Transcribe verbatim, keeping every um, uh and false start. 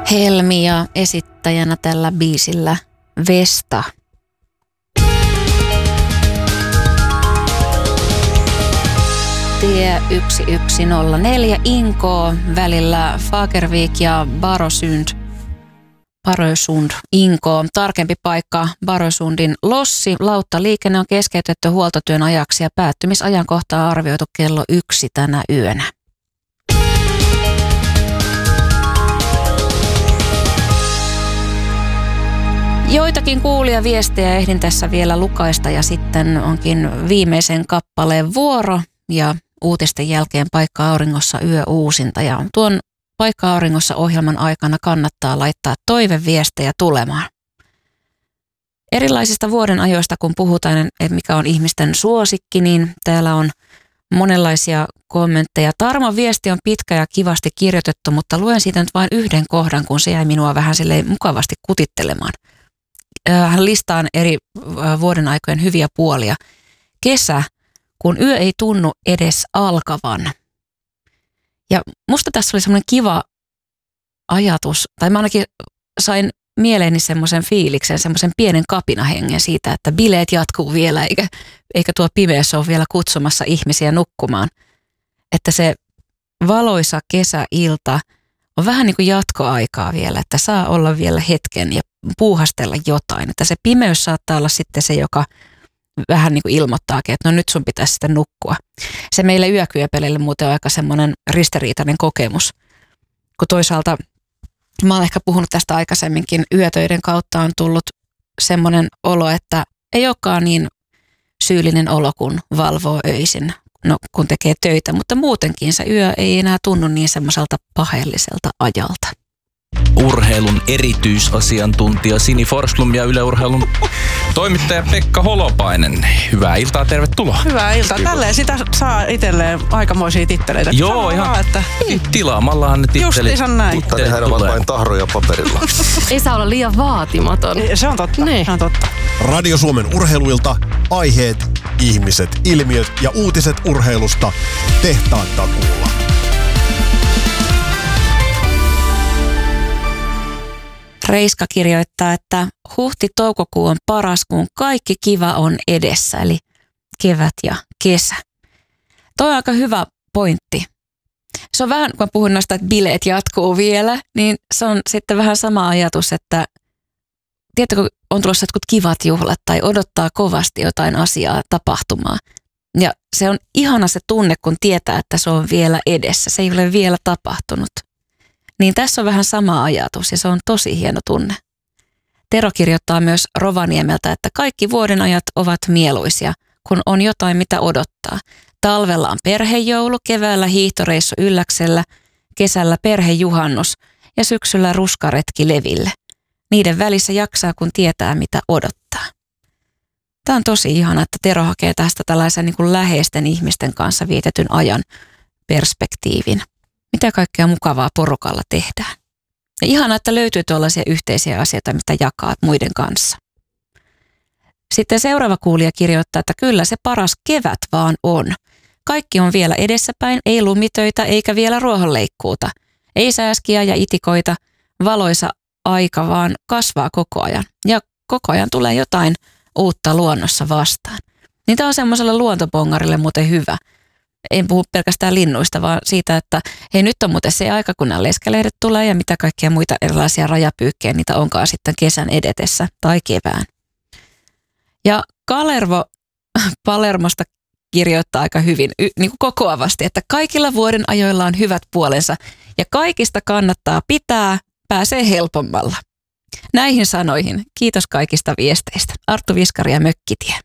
Helmi ja esittäjänä tällä biisillä Vesta. Tie yksi yksi nolla neljä Inkoo välillä Fagervik ja Barösund. Barösund, Inkoo. Tarkempi paikka Barösundin lossi. Lauttaliikenne on keskeytetty huoltotyön ajaksi ja päättymisajankohta on arvioitu kello yksi tänä yönä. Joitakin kuulijaviestejä ehdin tässä vielä lukaista ja sitten onkin viimeisen kappaleen vuoro ja uutisten jälkeen Paikka auringossa yö uusinta. Ja tuon Paikka auringossa ohjelman aikana kannattaa laittaa toiveviestejä tulemaan. Erilaisista vuoden ajoista kun puhutaan, mikä on ihmisten suosikki, niin täällä on monenlaisia kommentteja. Tarmon viesti on pitkä ja kivasti kirjoitettu, mutta luen siitä nyt vain yhden kohdan, kun se jäi minua vähän silleen mukavasti kutittelemaan. Hän listaa eri vuoden aikojen hyviä puolia. Kesä, kun yö ei tunnu edes alkavan. Ja musta tässä oli semmoinen kiva ajatus, tai mä ainakin sain mieleeni semmoisen fiiliksen, semmoisen pienen kapinahengen siitä, että bileet jatkuu vielä, eikä, eikä tuo pimeys ole vielä kutsumassa ihmisiä nukkumaan. Että se valoisa kesäilta on vähän niin kuin jatkoaikaa vielä, että saa olla vielä hetken ja puuhastella jotain. Että se pimeys saattaa olla sitten se, joka vähän niin kuin ilmoittaakin, että no nyt sun pitäisi sitten nukkua. Se meille yökyöpeleille muuten on aika semmoinen ristiriitainen kokemus, kun toisaalta mä olen ehkä puhunut tästä aikaisemminkin, yötöiden kautta on tullut semmoinen olo, että ei olekaan niin syyllinen olo, kun valvoo öisin, no, kun tekee töitä, mutta muutenkin se yö ei enää tunnu niin semmoiselta paheelliselta ajalta. Urheilun erityisasiantuntija Sini Forsblom ja Yle Urheilun toimittaja Pekka Holopainen. Hyvää iltaa, tervetuloa. Hyvää iltaa. Tälleen sitä saa itselleen aikamoisia titteleitä. Joo, ihan vaan, että tilaamallahan ne tittelit. Justiinsa näin. Mutta nehän ovat vain tahroja paperilla. Ei saa olla liian vaatimaton. Se on totta. Niin. Se on totta. Radio Suomen urheiluilta, aiheet, ihmiset, ilmiöt ja uutiset urheilusta tehtaan takuulla. Reiska kirjoittaa, että huhti-toukokuu on paras, kun kaikki kiva on edessä, eli kevät ja kesä. Toi on aika hyvä pointti. Se on vähän, kun puhun noista, että bileet jatkuu vielä, niin se on sitten vähän sama ajatus, että tiedätkö, on tulossa jotkut kivat juhlat tai odottaa kovasti jotain asiaa tapahtumaa. Ja se on ihana se tunne, kun tietää, että se on vielä edessä. Se ei ole vielä tapahtunut. Niin tässä on vähän sama ajatus ja se on tosi hieno tunne. Tero kirjoittaa myös Rovaniemeltä, että kaikki vuodenajat ovat mieluisia, kun on jotain mitä odottaa. Talvella on perhejoulu, keväällä hiihtoreissu Ylläksellä, kesällä perhejuhannus ja syksyllä ruskaretki Leville. Niiden välissä jaksaa, kun tietää mitä odottaa. Tämä on tosi ihana, että Tero hakee tästä tällaisen niin kuin läheisten ihmisten kanssa vietetyn ajan perspektiivin. Mitä kaikkea mukavaa porukalla tehdään. Ja ihanaa, että löytyy tuollaisia yhteisiä asioita, mitä jakaa muiden kanssa. Sitten seuraava kuulija kirjoittaa, että kyllä se paras kevät vaan on. Kaikki on vielä edessäpäin, ei lumitöitä eikä vielä ruohonleikkuuta. Ei sääskiä ja itikoita, valoisa aika vaan kasvaa koko ajan. Ja koko ajan tulee jotain uutta luonnossa vastaan. Niin tämä on semmoiselle luontobongarille muuten hyvä. En puhu pelkästään linnuista, vaan siitä, että hei, nyt on muuten se aika, kun nämä leskelehdet tulee ja mitä kaikkia muita erilaisia rajapyykkejä niitä onkaan sitten kesän edetessä tai kevään. Ja Kalervo Palermosta kirjoittaa aika hyvin, niin kuin kokoavasti, että kaikilla vuoden ajoilla on hyvät puolensa ja kaikista kannattaa pitää, pääsee helpommalla. Näihin sanoihin kiitos kaikista viesteistä. Arttu Viskari ja Mökkitie.